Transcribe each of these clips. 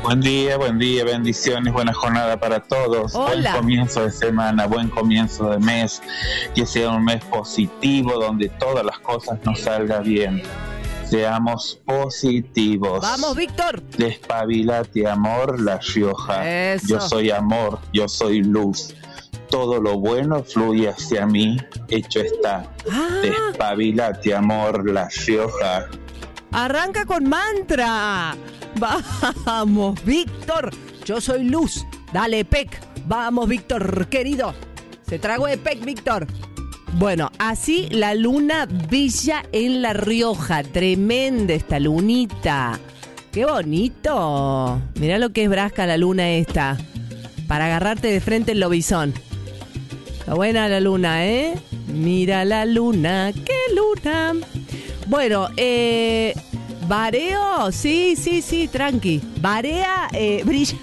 Buen día, bendiciones, buena jornada para todos. Hola. Buen comienzo de semana, buen comienzo de mes. Que sea un mes positivo donde todas las cosas nos salgan bien. Seamos positivos. Vamos, Víctor. Despabilate, amor, La Rioja. Eso. Yo soy amor, yo soy luz. Todo lo bueno fluye hacia mí, hecho está. Despabilate, amor, La Rioja. Arranca con mantra. Vamos, Víctor. Yo soy luz. Dale, Pec. Vamos, Víctor, querido. Se tragó de Pec, Víctor. Bueno, así la luna brilla en La Rioja. Tremenda esta lunita. Qué bonito. Mirá lo que es brasca la luna esta. Para agarrarte de frente el lobizón. Está buena la luna, ¿eh? Mira la luna. ¡Qué luna! Bueno, Vareo, sí, tranqui. Varea, brilla.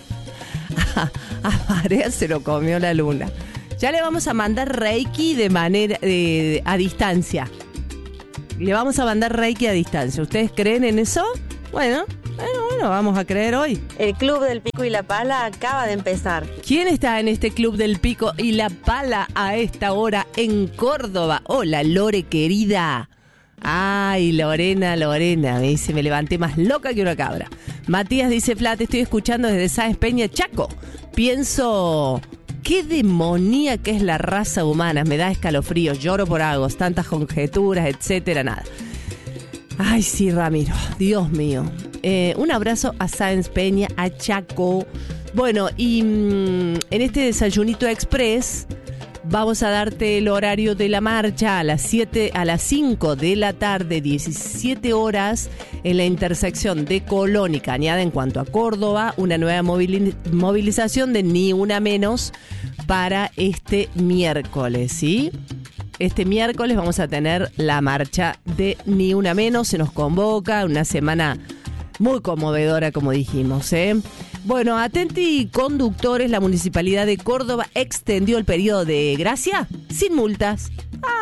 A Varea se lo comió la luna. Ya le vamos a mandar Reiki de manera a distancia. Le vamos a mandar Reiki a distancia. ¿Ustedes creen en eso? Bueno, vamos a creer hoy. El Club del Pico y la Pala acaba de empezar. ¿Quién está en este Club del Pico y la Pala a esta hora en Córdoba? Hola, Lore querida. Ay, Lorena, me dice, me levanté más loca que una cabra. Matías dice, Fla, te estoy escuchando desde Sáenz Peña, Chaco. Pienso, qué demoníaca es la raza humana, me da escalofríos, lloro por algo, tantas conjeturas, etcétera, nada. Ay, sí, Ramiro, Dios mío. Un abrazo a Sáenz Peña, a Chaco. Bueno, y en este desayunito express vamos a darte el horario de la marcha a las 5 de la tarde, 17 horas, en la intersección de Colón y Cañada en cuanto a Córdoba, una nueva movilización de Ni Una Menos para este miércoles, ¿sí? Este miércoles vamos a tener la marcha de Ni Una Menos, se nos convoca, una semana muy conmovedora, como dijimos, ¿eh? Bueno, atenti conductores, la Municipalidad de Córdoba extendió el periodo de gracia sin multas.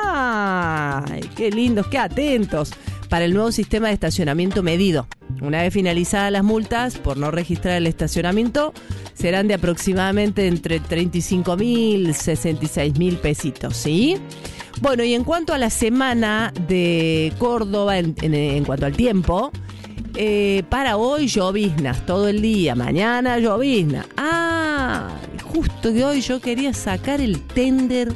¡Ay, qué lindos, qué atentos! Para el nuevo sistema de estacionamiento medido. Una vez finalizadas las multas por no registrar el estacionamiento, serán de aproximadamente entre 35.000 y 66.000 pesitos, ¿sí? Bueno, y en cuanto a la semana de Córdoba, en cuanto al tiempo, para hoy lloviznas todo el día, mañana llovizna. Justo que hoy yo quería sacar el tender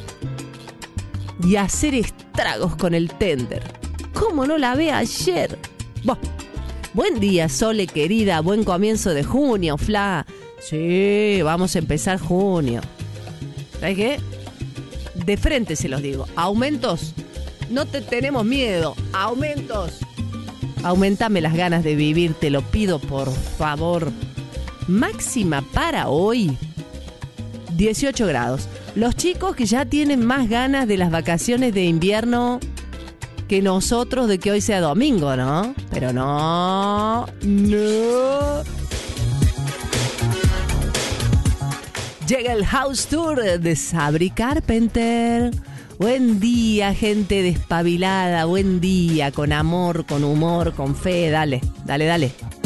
y hacer estragos con el tender. ¿Cómo no la ve ayer? Buen día, Sole querida, buen comienzo de junio, Fla. Sí, vamos a empezar junio. ¿Sabes qué? De frente se los digo. Aumentos, no te tenemos miedo. Aumentos. Aumentame las ganas de vivir, te lo pido por favor. Máxima para hoy, 18 grados. Los chicos que ya tienen más ganas de las vacaciones de invierno que nosotros de que hoy sea domingo, ¿no? Pero no. Llega el House Tour de Sabri Carpenter. Buen día, gente despabilada. Buen día, con amor, con humor, con fe. Dale.